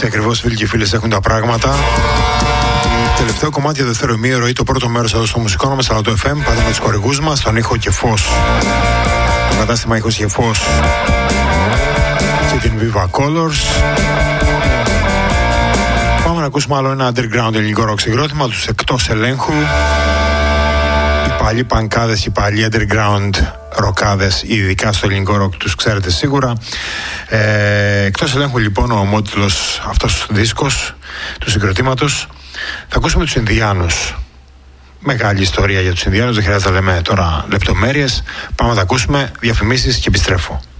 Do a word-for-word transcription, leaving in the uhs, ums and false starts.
Έτσι ακριβώς, φίλοι και φίλες, έχουν τα πράγματα. Τελευταίο κομμάτι για δεύτερο ημίωρο ή το πρώτο μέρος εδώ στο μουσικό μας, αλλά το εφ εμ. Πάντα με τους χορηγούς μας, τον ήχο και φως. Το κατάστημα ήχος και φως και την Viva Colors. Πάμε να ακούσουμε άλλο ένα underground ελληνικό rock συγκρότημα, τους Εκτός Ελέγχου. Οι παλιοί πανκάδες, οι παλιοί underground ροκάδες, ειδικά στο ελληνικό ροκ, τους ξέρετε σίγουρα. Ε, Εκτός Ελέγχου λοιπόν ο ομότιτλος αυτός δίσκος του συγκροτήματος. Θα ακούσουμε τους Ινδιάνους. Μεγάλη ιστορία για τους Ινδιάνους, δεν χρειάζεται να λέμε τώρα λεπτομέρειες. Πάμε να τα ακούσουμε, διαφημίσεις και επιστρέφω.